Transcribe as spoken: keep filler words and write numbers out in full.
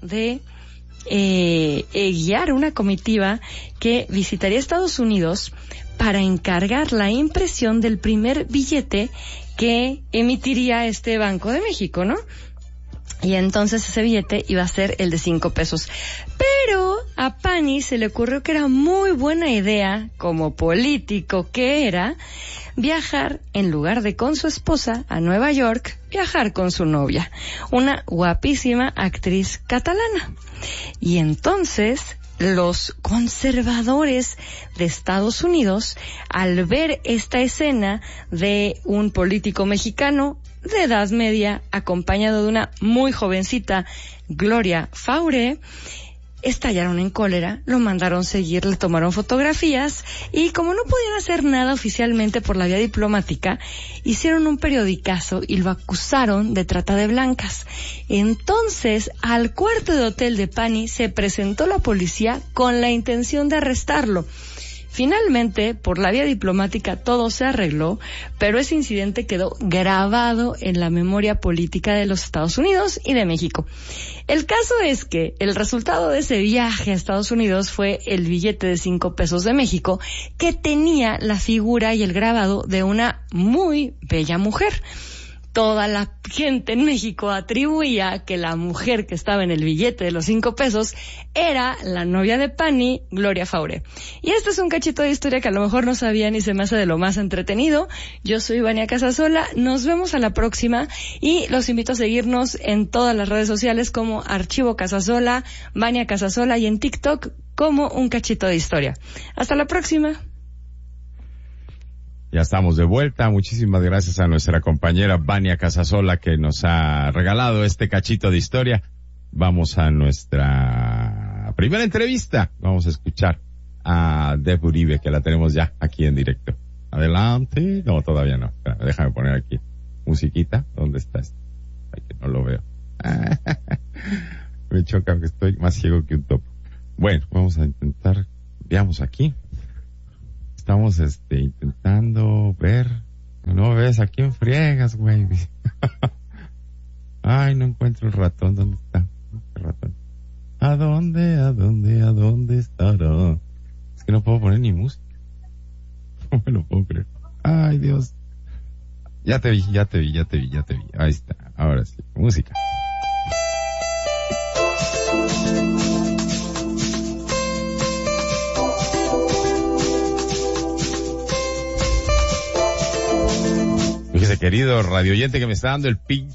de eh, eh, guiar una comitiva que visitaría Estados Unidos para encargar la impresión del primer billete que emitiría este Banco de México, ¿no? Y entonces ese billete iba a ser el de cinco pesos. Pero a Pani se le ocurrió que era muy buena idea, como político que era, viajar, en lugar de con su esposa a Nueva York, viajar con su novia, una guapísima actriz catalana. Y entonces los conservadores de Estados Unidos, al ver esta escena de un político mexicano de edad media, acompañado de una muy jovencita Gloria Faure, estallaron en cólera, lo mandaron seguir, le tomaron fotografías y como no podían hacer nada oficialmente por la vía diplomática, hicieron un periodicazo y lo acusaron de trata de blancas. Entonces, al cuarto de hotel de Pani se presentó la policía con la intención de arrestarlo. Finalmente, por la vía diplomática todo se arregló, pero ese incidente quedó grabado en la memoria política de los Estados Unidos y de México. El caso es que el resultado de ese viaje a Estados Unidos fue el billete de cinco pesos de México, que tenía la figura y el grabado de una muy bella mujer. Toda la gente en México atribuía que la mujer que estaba en el billete de los cinco pesos era la novia de Pani, Gloria Faure. Y este es un cachito de historia que a lo mejor no sabían y se me hace de lo más entretenido. Yo soy Vania Casasola, nos vemos a la próxima y los invito a seguirnos en todas las redes sociales como Archivo Casasola, Vania Casasola y en TikTok como Un Cachito de Historia. Hasta la próxima. Ya estamos de vuelta. Muchísimas gracias a nuestra compañera Vania Casasola que nos ha regalado este cachito de historia. Vamos a nuestra primera entrevista. Vamos a escuchar a Deb Uribe, que la tenemos ya aquí en directo. Adelante. No, todavía no. Espera, déjame poner aquí musiquita. ¿Dónde está esto? Ay, que no lo veo. Me choca que estoy más ciego que un topo. Bueno, vamos a intentar. Veamos aquí. Estamos este intentando ver. No ves, ¿a quién friegas, güey? Ay, no encuentro el ratón. ¿Dónde está? ¿El ratón? ¿A dónde, a dónde, a dónde estará? Es que no puedo poner ni música. No me lo puedo creer. Ay, Dios. Ya te vi, ya te vi, ya te vi, ya te vi. Ahí está. Ahora sí, música. Fíjese, querido radio oyente, que me está dando el pinche